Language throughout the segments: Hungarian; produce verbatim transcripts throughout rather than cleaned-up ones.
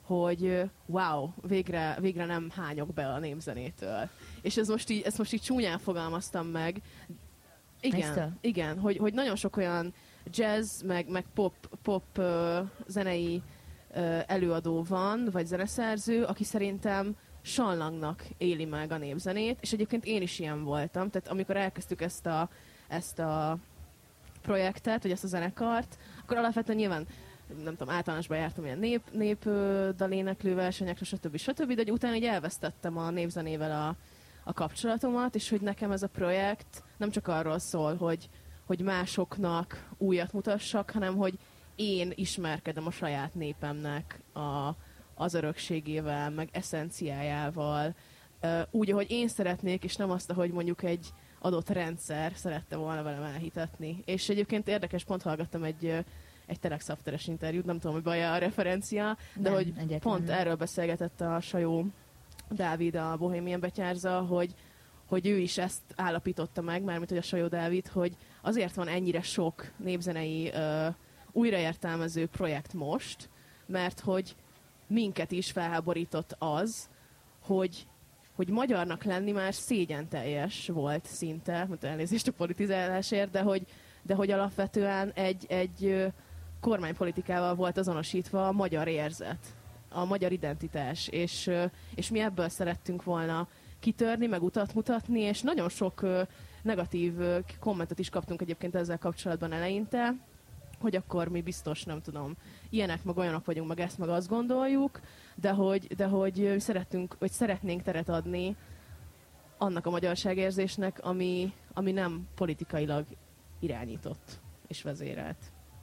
hogy wow, végre, végre nem hányok be a népzenétől. És ez most így, ezt most így csúnyán fogalmaztam meg. Igen, igen, hogy, hogy nagyon sok olyan jazz, meg, meg pop, pop uh, zenei uh, előadó van, vagy zeneszerző, aki szerintem sallangnak éli meg a népzenét, és egyébként én is ilyen voltam, tehát amikor elkezdtük ezt a, ezt a projektet, vagy ezt a zenekart, akkor alapvetően nyilván nem tudom, általánosban jártam ilyen nép, nép daléneklő versenyekre, stb. stb., de utána így elvesztettem a népzenével a, a kapcsolatomat, és hogy nekem ez a projekt nem csak arról szól, hogy, hogy másoknak újat mutassak, hanem hogy én ismerkedem a saját népemnek a, az örökségével, meg eszenciájával, úgy, ahogy én szeretnék, és nem azt, ahogy mondjuk egy adott rendszer szerette volna velem elhitetni. És egyébként érdekes, pont hallgattam egy egy Telex Afteres interjút, nem tudom, hogy baj a referencia, de nem, hogy pont erről beszélgetett a Sajó Dávid, a Bohemian betyárza, hogy, hogy ő is ezt állapította meg, mármint hogy a Sajó Dávid, hogy azért van ennyire sok népzenei uh, újraértelmező projekt most, mert hogy minket is felháborított az, hogy hogy magyarnak lenni már szégyenteljes volt szinte, mert elnézést a politizálásért, de hogy, de hogy alapvetően egy, egy kormánypolitikával volt azonosítva a magyar érzet, a magyar identitás, és, és mi ebből szerettünk volna kitörni, meg utat mutatni, és nagyon sok negatív kommentet is kaptunk egyébként ezzel kapcsolatban eleinte, hogy akkor mi biztos, nem tudom, ilyenek, meg olyanok vagyunk, meg ezt, meg azt gondoljuk, de hogy, de hogy szeretünk, vagy szeretnénk teret adni annak a magyarságérzésnek, ami, ami nem politikailag irányított és vezérelt.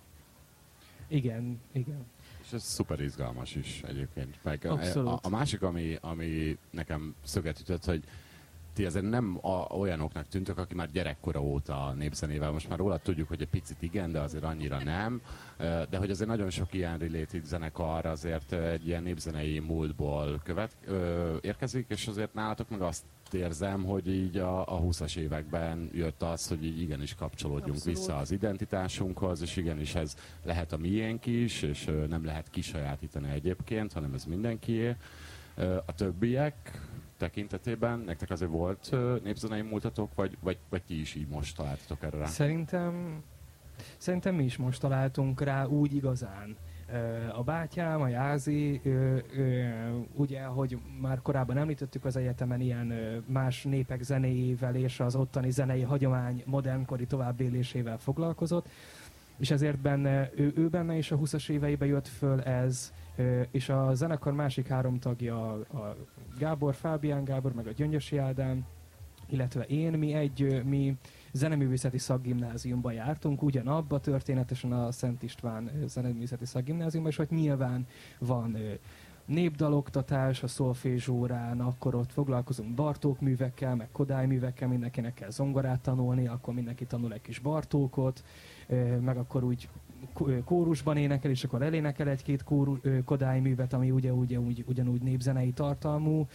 Igen, igen. És ez szuper izgalmas is egyébként. Meg Abszolút. A, a másik, ami, ami nekem szöget ütött, hogy ti azért nem a, olyanoknak tűntök, aki már gyerekkora óta a népzenével. Most már róla tudjuk, hogy egy picit igen, de azért annyira nem. De hogy azért nagyon sok ilyen related zenekar azért egy ilyen népzenei múltból követ, ö, érkezik, és azért nálatok meg azt érzem, hogy így a, a húszas években jött az, hogy így igenis kapcsolódjunk Abszolút. Vissza az identitásunkhoz, és igenis ez lehet a miénk is, és nem lehet kisajátítani egyébként, hanem ez mindenkié. A többiek tekintetében nektek azért volt népzenei múltatok, vagy, vagy, vagy ti is így most találtatok erre rá? Szerintem, szerintem mi is most találtunk rá úgy igazán. A bátyám, a Jázi, ugye, ahogy már korábban említettük, az egyetemen ilyen más népek zenéjével és az ottani zenei hagyomány modernkori továbbélésével foglalkozott, és ezért benne, ő, ő benne is a húszas éveiben jött föl ez, és a zenekar másik három tagja, a Gábor, Fábián Gábor, meg a Gyöngyösi Ádám, illetve én, mi egy mi zeneművészeti szakgimnáziumban jártunk, ugyanabba történetesen a Szent István zeneművészeti szakgimnáziumban, és hogy nyilván van népdaloktatás, a szolfézsórán, akkor ott foglalkozunk Bartók művekkel, meg Kodály művekkel, mindenkinek kell zongorát tanulni, akkor mindenki tanul egy kis Bartókot, meg akkor úgy kórusban énekel, és akkor elénekel egy-két kóru, Kodály művet, ami ugye, ugye úgy, ugyanúgy népzenei tartalmú,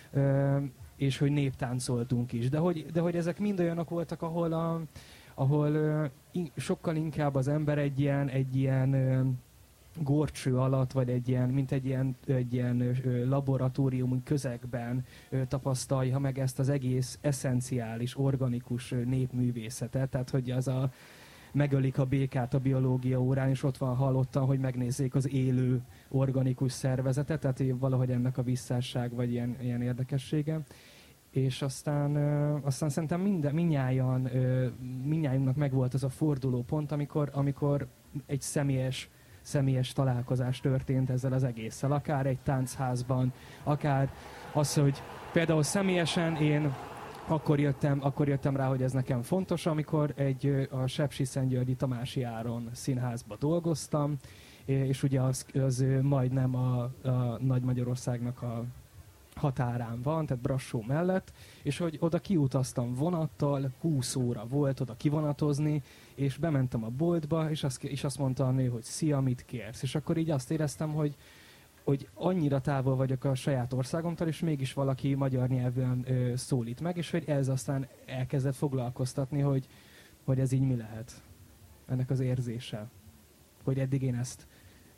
és hogy néptáncoltunk is. De hogy, de hogy ezek mind olyanok voltak, ahol, a, ahol sokkal inkább az ember egy ilyen, egy ilyen górcső alatt, vagy egy ilyen, mint egy ilyen, egy ilyen laboratórium közegben tapasztalja meg ezt az egész eszenciális, organikus népművészetet. Tehát, hogy az a megölik a békát a biológia órán, és ott van, hallottam, hogy megnézzék az élő organikus szervezetet, tehát valahogy ennek a visszásság, vagy ilyen, ilyen érdekessége. És aztán, aztán szerintem minden, minnyáján, minnyájunknak megvolt az a forduló pont, amikor, amikor egy személyes, személyes találkozás történt ezzel az egésszel. Akár egy táncházban, akár az, hogy például személyesen én Akkor jöttem, akkor jöttem rá, hogy ez nekem fontos, amikor egy, a Sepsiszentgyörgyi Tamási Áron színházba dolgoztam, és ugye az, az majdnem a, a Nagy Magyarországnak a határán van, tehát Brassó mellett, és hogy oda kiutaztam vonattal, húsz óra volt oda kivonatozni, és bementem a boltba, és azt, és azt mondta a nő, hogy szia, mit kérsz? És akkor így azt éreztem, hogy hogy annyira távol vagyok a saját országomtól, és mégis valaki magyar nyelven ö, szólít meg, és hogy ez aztán elkezdett foglalkoztatni, hogy, hogy ez így mi lehet, ennek az érzése. Hogy eddig én ezt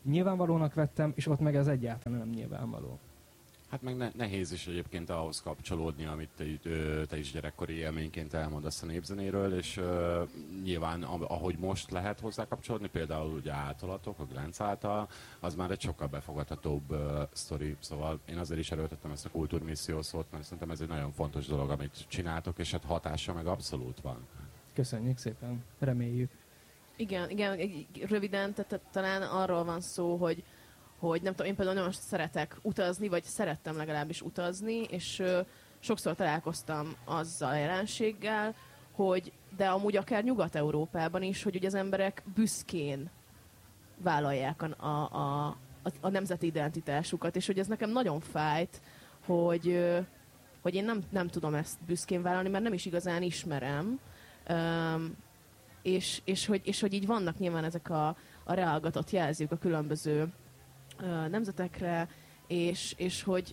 nyilvánvalónak vettem, és ott meg ez egyáltalán nem nyilvánvaló. Hát meg ne, nehéz is egyébként ahhoz kapcsolódni, amit te, ö, te is gyerekkori élményként elmondasz a népzenéről, és ö, nyilván ahogy most lehet hozzá kapcsolódni, például ugye általatok, a Glánc által, az már egy sokkal befogadhatóbb ö, sztori. Szóval én azért is erőltettem ezt a kultúrmisszió szót, mert szerintem ez egy nagyon fontos dolog, amit csináltok, és hát hatása meg abszolút van. Köszönjük szépen, reméljük. Igen, igen, röviden, tehát talán arról van szó, hogy hogy nem tudom, én például nagyon szeretek utazni, vagy szerettem legalábbis utazni, és ö, sokszor találkoztam azzal a jelenséggel, hogy de amúgy akár Nyugat-Európában is, hogy ugye az emberek büszkén vállalják a, a, a, a nemzeti identitásukat, és hogy ez nekem nagyon fájt, hogy, ö, hogy én nem, nem tudom ezt büszkén vállalni, mert nem is igazán ismerem, Üm, és, és, hogy, és hogy így vannak nyilván ezek a, a reaggatott jelzők a különböző nemzetekre, és, és hogy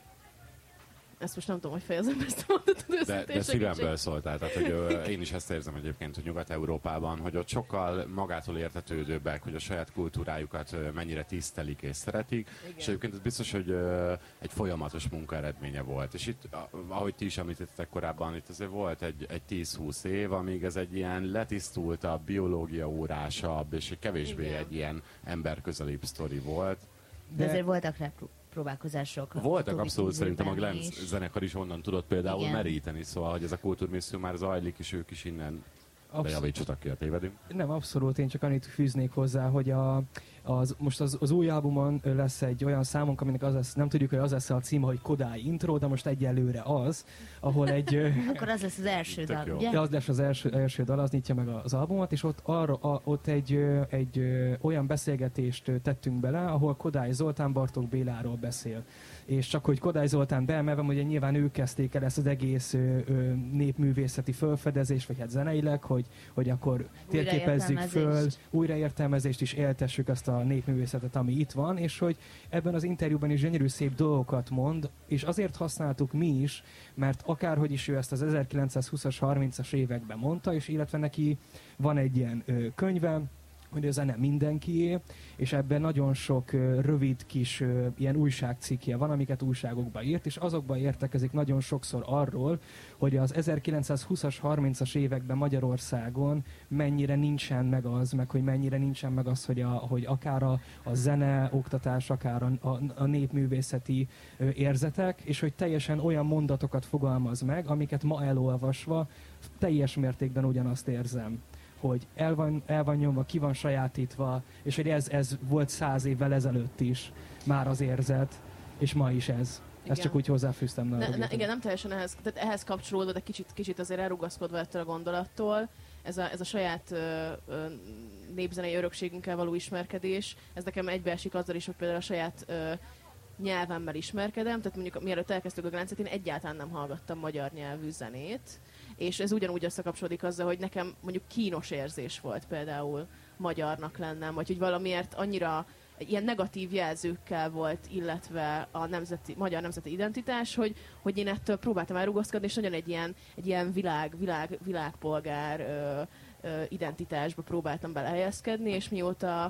ezt most nem tudom, hogy fejezem ezt a mondatot. De, de szívemből szóltál, tehát hogy ö, én is ezt érzem egyébként, hogy Nyugat-Európában, hogy ott sokkal magától értetődőbbek, hogy a saját kultúrájukat ö, mennyire tisztelik és szeretik, igen. És egyébként ez biztos, hogy ö, egy folyamatos munka eredménye volt. És itt, ahogy ti is említettek korábban, itt azért volt egy, egy tíz-húsz év, amíg ez egy ilyen letisztultabb, biológia órásabb, és egy kevésbé igen. Egy ilyen emberközelibb sztori volt. De, de azért voltak rá próbálkozások. Voltak abszolút, szerintem a Glánc zenekar is onnan tudott például igen. meríteni, szóval hogy ez a kultúrmisszió már zajlik, és ők is innen bejavítsatok ki, a tévedünk. Nem, abszolút, én csak annyit fűznék hozzá, hogy a, az, most az, az új albumon lesz egy olyan számunk, aminek az lesz, nem tudjuk, hogy az lesz a címe, hogy Kodály Intro, de most egyelőre az, ahol egy... Akkor az lesz az első dal, ugye? Ja, az lesz az első, első dal, az nyitja meg az albumot, és ott, arra, a, ott egy, egy olyan beszélgetést tettünk bele, ahol Kodály Zoltán Bartók Béláról beszél. És csak hogy Kodály Zoltán beemelvem, ugye nyilván ők kezdték el ezt az egész ö, ö, népművészeti felfedezést, vagy hát zeneileg, hogy, hogy akkor térképezzük föl, újraértelmezést is éltessük azt a népművészetet, ami itt van, és hogy ebben az interjúban is gyönyörű szép dolgokat mond, és azért használtuk mi is, mert akárhogy is ő ezt az ezerkilencszázhúszas, harmincas években mondta, és illetve neki van egy ilyen ö, könyve, hogy a zene mindenkié, és ebben nagyon sok uh, rövid kis uh, ilyen újságcikkje van, amiket újságokba írt, és azokba értekezik nagyon sokszor arról, hogy az ezerkilencszázhúszas, harmincas években Magyarországon mennyire nincsen meg az, meg hogy mennyire nincsen meg az, hogy, a, hogy akár a, a zene, oktatás, akár a, a, a népművészeti uh, érzetek, és hogy teljesen olyan mondatokat fogalmaz meg, amiket ma elolvasva teljes mértékben ugyanazt érzem, hogy el van, el van nyomva, ki van sajátítva, és hogy ez, ez volt száz évvel ezelőtt is már az érzet, és ma is ez. Igen. Ezt csak úgy hozzáfűztem. Ne, ne, igen, nem teljesen ehhez, tehát ehhez kapcsolódva, de kicsit, kicsit azért elrugaszkodva ettől a gondolattól, ez a, ez a saját ö, ö, népzenei örökségünkkel való ismerkedés, ez nekem egybeesik azzal is, hogy például a saját ö, nyelvemmel ismerkedem, tehát mondjuk mielőtt elkezdtük a Gláncot, én egyáltalán nem hallgattam magyar nyelvű zenét, és ez ugyanúgy összekapcsolódik azzal, hogy nekem mondjuk kínos érzés volt például magyarnak lennem, vagy hogy valamiért annyira ilyen negatív jelzőkkel volt, illetve a nemzeti, magyar nemzeti identitás, hogy, hogy én ettől próbáltam elrugaszkodni, és nagyon egy ilyen, egy ilyen világ, világ, világpolgár ö, ö, identitásba próbáltam belehelyezkedni, és mióta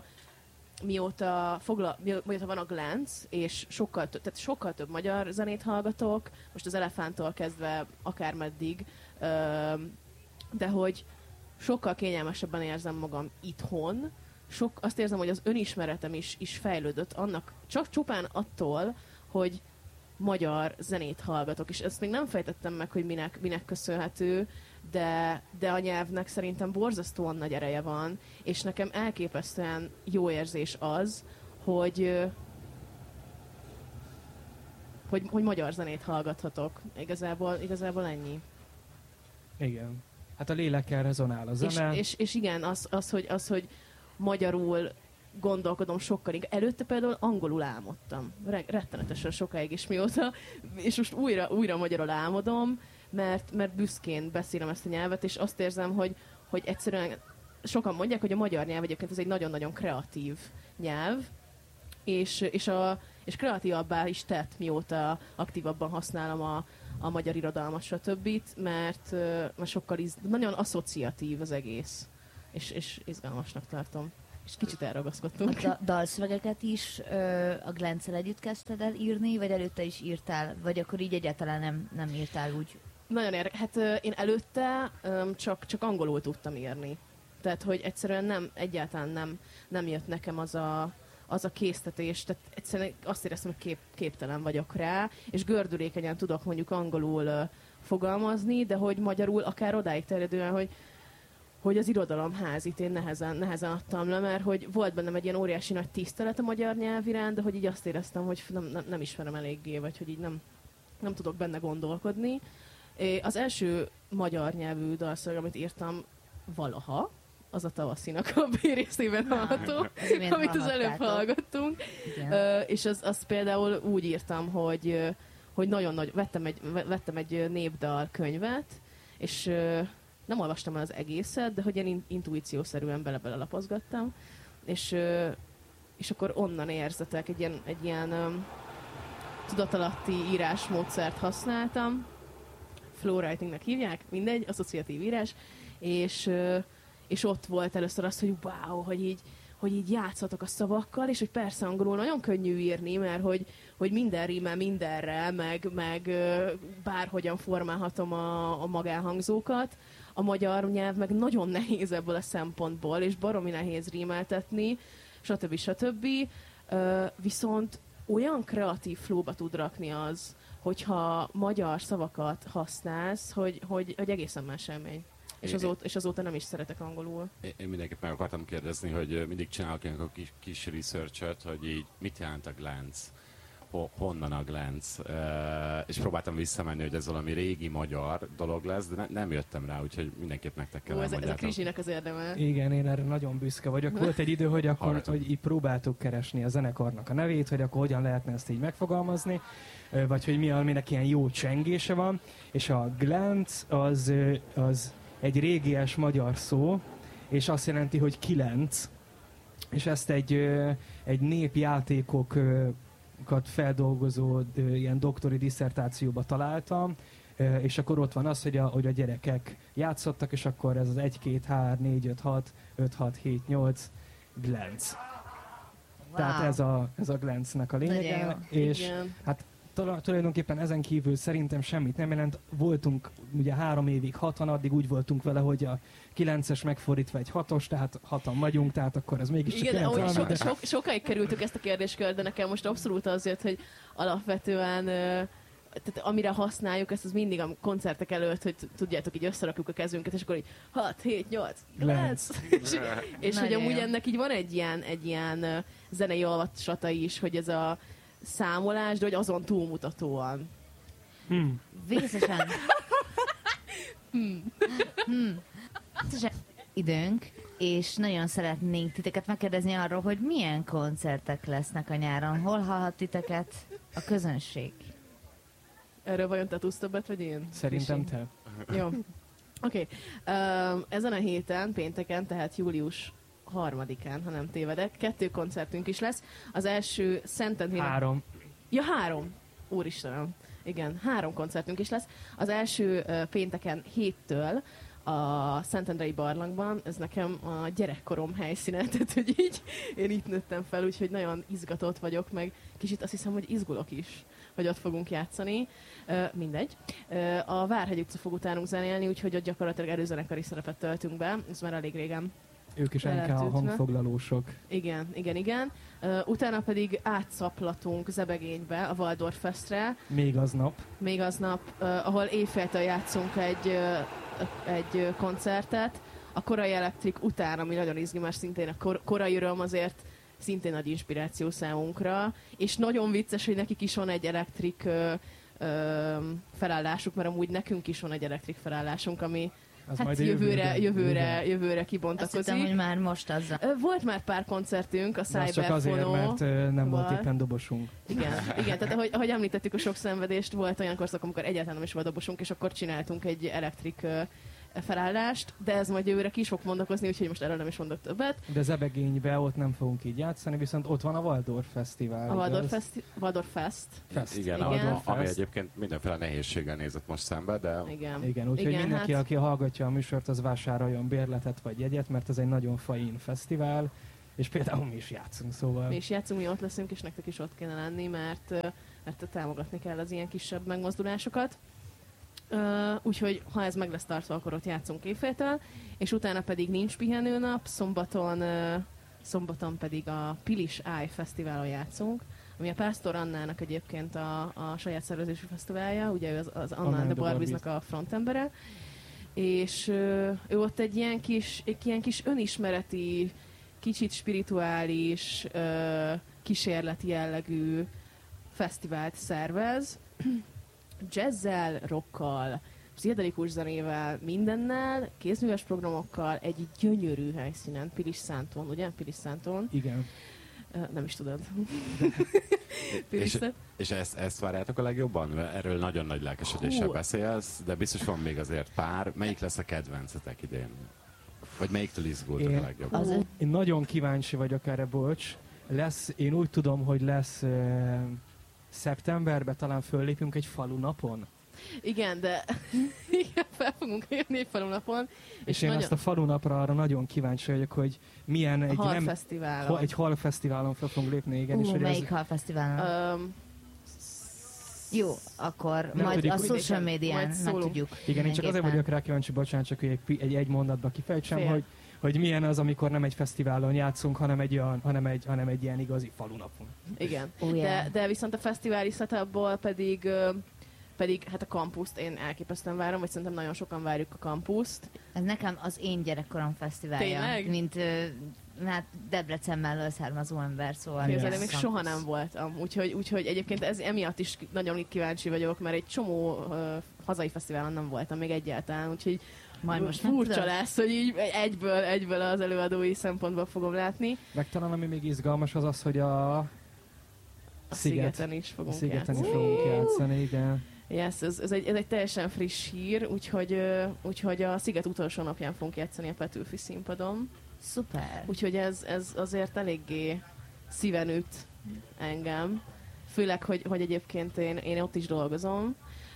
mióta, fogla, mióta van a Glánc, és sokkal, több, tehát sokkal több magyar zenét hallgatok, most az Elefánttól kezdve akármeddig, de hogy sokkal kényelmesebben érzem magam itthon, sok, azt érzem, hogy az önismeretem is, is fejlődött annak, csak csupán attól, hogy magyar zenét hallgatok, és ezt még nem fejtettem meg, hogy minek, minek köszönhető, de, de a nyelvnek szerintem borzasztóan nagy ereje van, és nekem elképesztően jó érzés az, hogy, hogy, hogy magyar zenét hallgathatok. Igazából, igazából ennyi. Igen. Hát a lélekkel rezonál a zene. És, és, és igen, az, az, hogy, az, hogy magyarul gondolkodom sokkal inkább. Előtte például angolul álmodtam. Rettenetesen sokáig is mióta. És most újra, újra magyarul álmodom, mert, mert büszkén beszélem ezt a nyelvet, és azt érzem, hogy, hogy egyszerűen sokan mondják, hogy a magyar nyelv egyébként ez egy nagyon-nagyon kreatív nyelv, és, és, a, és kreatívabbá is tett, mióta aktívabban használom a, a magyar irodalmat, stb., mert, mert sokkal iz, nagyon asszociatív az egész, és, és izgalmasnak tartom. és kicsit elragaszkodtunk. A da- dalszövegeket is ö, a Glenccel együtt kezdted el írni, vagy előtte is írtál, vagy akkor így egyáltalán nem, nem írtál úgy? Nagyon érdekes. Hát ö, én előtte ö, csak, csak angolul tudtam írni. Tehát, hogy egyszerűen nem, egyáltalán nem, nem jött nekem az a, az a késztetés. Tehát egyszerűen azt éreztem, hogy kép, képtelen vagyok rá, és gördülékenyen tudok mondjuk angolul ö, fogalmazni, de hogy magyarul akár odáig terjedően, hogy hogy az irodalomházit én nehezen, nehezen adtam le, mert hogy volt bennem egy ilyen óriási nagy tisztelet a magyar nyelv iránt, de hogy így azt éreztem, hogy nem, nem, nem ismerem eléggé, vagy hogy így nem, nem tudok benne gondolkodni. Az első magyar nyelvű dalszöveg, amit írtam valaha, az a Tavaszinak a B részében hallható, amit az előbb hallgattunk. Uh, és az, az például úgy írtam, hogy, hogy nagyon nagy, vettem egy, vettem egy népdal könyvet, és uh, nem olvastam el az egészet, de hogy én intuíciószerűen bele-bele lapozgattam, és, uh, és akkor onnan érzetek, egy ilyen, egy ilyen um, tudatalatti írásmódszert használtam, flow writingnek hívják, mindegy, asszociatív írás, és uh, és ott volt először az, hogy wow, hogy így, hogy így játszhatok a szavakkal, és hogy persze angolul nagyon könnyű írni, mert hogy, hogy minden rímel mindenre, meg, meg bárhogyan formálhatom a, a magánhangzókat. A magyar nyelv meg nagyon nehéz ebből a szempontból, és baromi nehéz rímeltetni, stb. stb. Viszont olyan kreatív flowba tud rakni az, hogyha magyar szavakat használsz, hogy, hogy, hogy egészen más élmény. És azóta, és azóta nem is szeretek angolul. Én, én mindenképp meg akartam kérdezni, hogy mindig csinálok ilyen a kis, kis research-öt, hogy így mit jelent a glánc, Ho, honnan a glánc, e, és próbáltam visszamenni, hogy ez valami régi magyar dolog lesz, de ne, nem jöttem rá, úgyhogy mindenképp nektek kell elmondjátok. Ez a Krizsinek az érdeme. Igen, én erre nagyon büszke vagyok. Volt egy idő, hogy akkor hogy így próbáltuk keresni a zenekarnak a nevét, hogy akkor hogyan lehetne ezt így megfogalmazni, vagy hogy mi, aminek ilyen jó csengése van, és a glánc az, az egy régies magyar szó, és azt jelenti, hogy kilenc, és ezt egy, egy népjátékokat feldolgozó ilyen doktori disszertációba találtam, és akkor ott van az, hogy a, hogy a gyerekek játszottak, és akkor ez az egy, két, három, négy, öt, hat, öt, hat, hét, nyolc, glánc. Wow. Tehát ez a, ez a gláncnek a lényege, és igen. Hát tulajdonképpen ezen kívül szerintem semmit nem jelent. Voltunk ugye három évig hatan, addig úgy voltunk vele, hogy a kilences megfordítva egy hatos, tehát hatan vagyunk, tehát akkor ez mégis csak igen, valami, so, de... so, sokáig kerültük ezt a kérdéskört, de nekem most abszolút az jött, hogy alapvetően tehát amire használjuk ezt, az mindig a koncertek előtt, hogy tudjátok, így összerakjuk a kezünket, és akkor így hat, hét, nyolc, kilenc. és és hogy amúgy ennek így van egy ilyen, egy ilyen zenei olvasata is, hogy ez a számolás, de hogy azon túlmutatóan. Hmm. Vészesen. hmm. hmm. Időnk, és nagyon szeretnénk titeket megkérdezni arról, hogy milyen koncertek lesznek a nyáron. Hol hallhat titeket a közönség? Erről vajon te tudsz többet, vagy én? Szerintem te. Jó. Oké. Okay. Um, ezen a héten, pénteken, tehát július harmadikán, ha nem tévedek, kettő koncertünk is lesz. Az első Szentendrén... Három. Ja, három. Úristenem. Igen, három koncertünk is lesz. Az első uh, pénteken héttől a Szentendrei barlangban, ez nekem a gyerekkorom helyszíne, tehát hogy így én itt nőttem fel, úgyhogy nagyon izgatott vagyok, meg kicsit azt hiszem, hogy izgulok is, hogy ott fogunk játszani. Uh, mindegy. Uh, a Várhegy utca fog utánunk zenélni, úgyhogy ott gyakorlatilag előzenekari szerepet töltünk be, ez már elég régen. Ők is en ká a hangfoglalósok. Igen, igen, igen. Uh, utána pedig átszaplatunk Zebegénybe, a Waldorf Festre. Még aznap. Még aznap, uh, ahol éjféltől játszunk egy, uh, egy koncertet. A Korai Elektrik után, ami nagyon izgalmas, szintén a kor- korai öröm azért szintén nagy inspiráció számunkra. És nagyon vicces, hogy nekik is van egy elektrik uh, uh, felállásuk, mert amúgy nekünk is van egy elektrik felállásunk, ami az hát jövőre, jövőre, jövőre kibontakozik. Azt hittem, hogy már most azzal. Volt már pár koncertünk a Cyberfono. csak azért, mert nem volt éppen dobosunk. Igen, igen, tehát ahogy, ahogy említettük a sok szenvedést, volt olyan korszak, amikor egyáltalán nem is volt dobosunk, és akkor csináltunk egy elektrik felállást, de ez majd jövőre ki is fog mondakozni, úgyhogy most erről nem is mondok többet. De Zebegénybe ott nem fogunk így játszani, viszont ott van a Waldorf Fesztivál. A Waldorf, Feszti- Waldorf Fest. Fest. Igen, igen. A, ami Fest. Egyébként mindenféle nehézséggel nézett most szembe, de... Igen, igen úgyhogy igen, mindenki, hát... aki hallgatja a műsort, az vásároljon bérletet vagy jegyet, mert ez egy nagyon fain fesztivál, és például mi is játszunk, szóval... Mi is játszunk, mi ott leszünk, és nektek is ott kéne lenni, mert, mert támogatni kell az ilyen kisebb megmozdulásokat. Uh, úgyhogy ha ez meg lesz tartva, akkor ott játszunk éjféltől, és utána pedig nincs pihenőnap, szombaton, uh, szombaton pedig a Pilis Eye Fesztiválon játszunk, ami a Pásztor Annának egyébként a, a saját szervezésű fesztiválja, ugye ő az, az Anna and the Barbiesnak a frontembere, és uh, ő ott egy ilyen kis, egy ilyen kis önismereti, kicsit spirituális, uh, kísérleti jellegű fesztivált szervez, jazzzel, rockkal, pszichedelikus zenével, mindennel, kézműves programokkal, egy gyönyörű helyszínen, Pilis Szántón, ugye? Pilis Szántón. Igen. Uh, nem is tudod. és és ezt, ezt várjátok a legjobban? Erről nagyon nagy lelkesedéssel beszélsz, de biztos van még azért pár. Melyik lesz a kedvencetek idén? Vagy melyiktől izgultok a legjobban? Az, én nagyon kíváncsi vagyok erre, bocs. Lesz, én úgy tudom, hogy lesz uh, szeptemberben talán föllépünk egy falunapon. Igen, de igen, fel fogunk jönni egy falunapon. És, és én nagyon... azt a falunapra arra nagyon kíváncsi vagyok, hogy milyen egy... Halfesztiválon. Nem, egy halfesztiválon fel fogunk lépni, igen. Uh, és melyik ez... halfesztiválon? Um, Jó, akkor nem majd tudjuk, a social médián megtudjuk. Igen, én csak azért vagyok rá kíváncsi, bocsánat, csak egy, egy, egy mondatba kifejtsem, hogy, hogy milyen az, amikor nem egy fesztiválon játszunk, hanem egy, olyan, hanem egy, hanem egy ilyen igazi falunapon. Igen, oh, yeah. de, de viszont a fesztiváli setupból pedig, pedig hát a kampuszt én elképesztően várom, vagy szerintem nagyon sokan várjuk a kampuszt. Ez nekem az én gyerekkorom fesztiválja. Tényleg? Mint hát Debrecen mellől származó ember, szóval... Képzelni, még soha nem voltam. Úgyhogy, úgyhogy egyébként ez emiatt is nagyon kíváncsi vagyok, mert egy csomó uh, hazai fesztiválon nem voltam még egyáltalán, úgyhogy majd most furcsa lesz, hogy így egyből, egyből az előadói szempontból fogom látni. Meg talán ami még izgalmas az az, hogy a, a sziget. szigeten is fogunk a szigeten játszani. is fogunk játszani, igen. Yes, ez, ez, egy, ez egy teljesen friss hír, úgyhogy, úgyhogy a Sziget utolsó napján fogunk játszani a Petőfi színpadon. Szuper. Úgyhogy ez, ez azért eléggé szíven üt engem. Főleg, hogy, hogy egyébként én, én ott is dolgozom,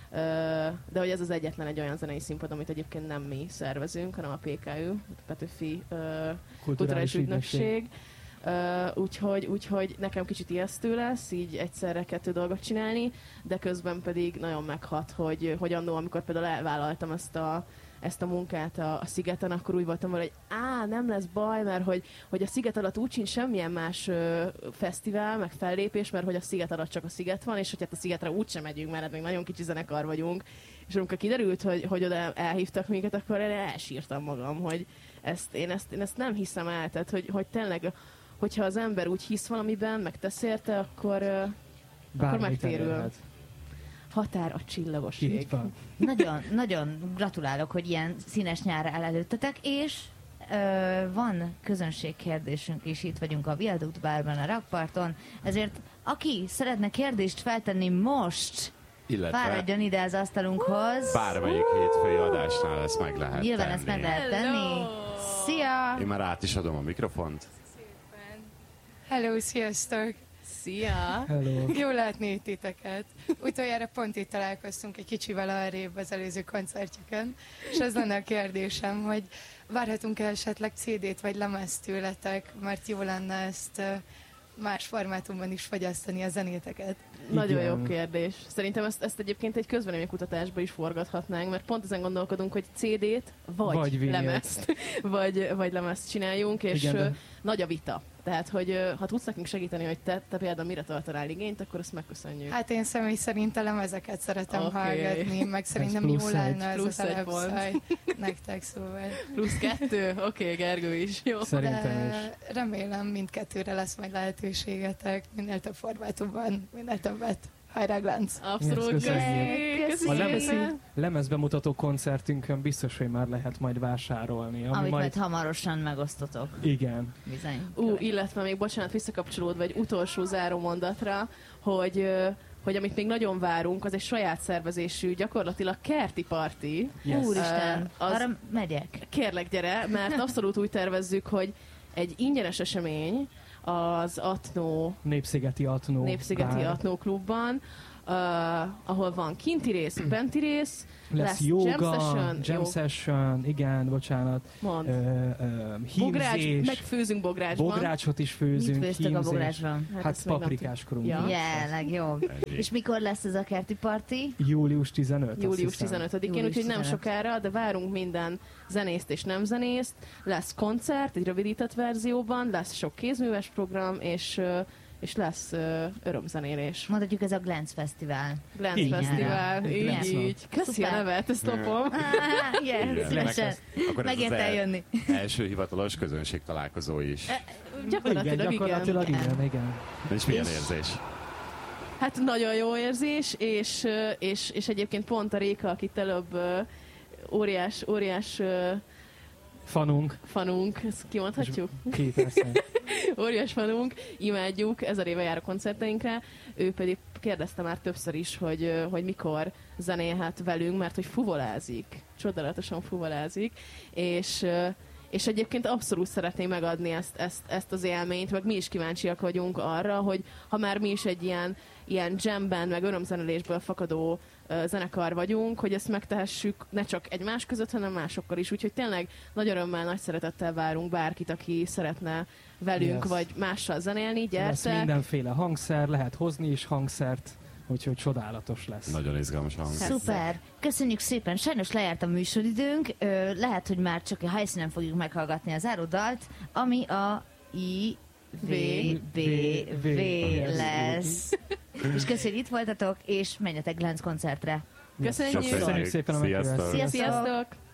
de hogy ez az egyetlen egy olyan zenei színpad, amit egyébként nem mi szervezünk, hanem a pé ká ü, a Petőfi Kulturális Ügynökség. Uh, úgyhogy, úgyhogy nekem kicsit ijesztő lesz, így egyszerre kettő dolgot csinálni, de közben pedig nagyon meghat, hogy, hogy annó, amikor például elvállaltam ezt a, ezt a munkát a, a Szigeten, akkor úgy voltam vele, hogy á, nem lesz baj, mert hogy, hogy a Sziget alatt úgy sincs semmilyen más ö, fesztivál, meg fellépés, mert hogy a Sziget alatt csak a Sziget van, és hogy hát a Szigetre úgysem megyünk, mert hát még nagyon kicsi zenekar vagyunk. És amikor kiderült, hogy, hogy oda elhívtak minket, akkor én elsírtam magam, hogy ezt, én, ezt, én ezt nem hiszem el, tehát hogy, hogy tényleg hogyha az ember úgy hisz valamiben, meg tesz érte, akkor, uh, akkor megtérül. Határ a csillagosség. Nagyon, nagyon gratulálok, hogy ilyen színes nyár áll előttetek, és uh, van közönségkérdésünk is, itt vagyunk a Viadukt Bárban, a rakparton, ezért aki szeretne kérdést feltenni most, illetve fáradjon ide az asztalunkhoz. Bármelyik hétfői adásnál ezt meg lehet Nyilván tenni. ezt meg lehet tenni. Szia! Én már át is adom a mikrofont. Hello, sziasztok! Szia! Hello! Jó látni titeket. Utoljára pont itt találkoztunk egy kicsivel arrébb az előző koncertjüken, és az lenne a kérdésem, hogy várhatunk-e esetleg cé dét vagy lemezt tőletek, mert jó lenne ezt más formátumban is fogyasztani a zenéteket. Nagyon jó kérdés. Szerintem ezt, ezt egyébként egy közvéleménykutatásba is forgathatnánk, mert pont ezen gondolkodunk, hogy cé dét vagy, vagy lemezt, vagy, vagy lemezt csináljunk, és igen, de... nagy a vita. Tehát, hogy ha tudsz nekünk segíteni, hogy te, te például mire tartanál igényt, akkor ezt megköszönjük. Hát én személy szerint a lemezeket szeretem okay. hallgatni, meg szerintem jó lenne ez a telepszaj nektek, szóval. Plusz kettő? Oké, okay, Gergő is. Jó. Szerintem is. Remélem mindkettőre lesz majd lehetőségetek, minél több formátumban, minél többet. Hajrá, Glánc! Abszolút, yes, köszönjük! A lemez, lemezbemutató koncertünkön biztos, hogy már lehet majd vásárolni. Ami Amit majd... majd hamarosan megosztotok. Igen. Bizony. Ú, illetve még, bocsánat, visszakapcsolódva egy utolsó záró mondatra, hogy... hogy amit még nagyon várunk, az egy saját szervezésű, gyakorlatilag kerti parti. Yes. Úristen, uh, arra megyek. Kérlek, gyere, mert abszolút úgy tervezzük, hogy egy ingyenes esemény az Atno... Népszigeti Atno. Népszigeti bár. Atno klubban, uh, ahol van kinti rész, benti rész, lesz, lesz yoga, jam session, jam jó. session, igen, bocsánat, Mond. ö, ö, Bogrács, hímzés, megfőzünk bográcsban. bográcsot is főzünk, Mit főztök a bográcsban? Hát, Hát hát ezt még nem paprikás korunk. Ja. Ja, legjobb. És mikor lesz ez a kerti parti? július tizenötödike. Július tizenötödikén, Július úgyhogy nem tizenötödike. sokára, de várunk minden zenészt és nem zenészt. Lesz koncert, egy rövidített verzióban, lesz sok kézműves program, és, ö, és lesz ö, örömzenélés. Mondhatjuk, ez a Glance Fesztivál. Glance Így. Fesztivál, így, Glance. így. Köszi a Szuper. nevet, ezt lopom. Ah, igen, Igen. szívesen. Akkor ez Megérte az el- jönni. első hivatalos közönség találkozó is. Gyakorlatilag igen. Gyakorlatilag igen. igen, igen. És milyen És- érzés? Hát nagyon jó érzés, és, ö, és, és egyébként pont a Réka, akit előbb ö, óriás, óriás ö, Fanunk, fanunk, ezt kimondhatjuk? két persze. Óriás fanunk, imádjuk, ezer éve jár a koncerteinkre, ő pedig kérdezte már többször is, hogy, ö, hogy mikor zenélhet velünk, mert hogy fuvolázik, csodálatosan fuvolázik, és ö, és egyébként abszolút szeretném megadni ezt, ezt, ezt az élményt, meg mi is kíváncsiak vagyunk arra, hogy ha már mi is egy ilyen, ilyen jamben, meg örömzenélésből fakadó ö, zenekar vagyunk, hogy ezt megtehessük ne csak egymás között, hanem másokkal is. Úgyhogy tényleg nagy örömmel, nagy szeretettel várunk bárkit, aki szeretne velünk, Yes. vagy mással zenélni, Lesz gyertek. mindenféle hangszer, lehet hozni is hangszert, úgyhogy csodálatos lesz. Nagyon izgalmas hang. Persze. Szuper! Köszönjük szépen! Sajnos lejárt a műsoridőnk, Ö, lehet, hogy már csak a helyszínen fogjuk meghallgatni az záródalt, ami a I V B V lesz. És köszönjük, hogy itt voltatok, és menjetek Glance koncertre. Köszönjük! Köszönjük szépen a Sziasztok! meghívást. Sziasztok!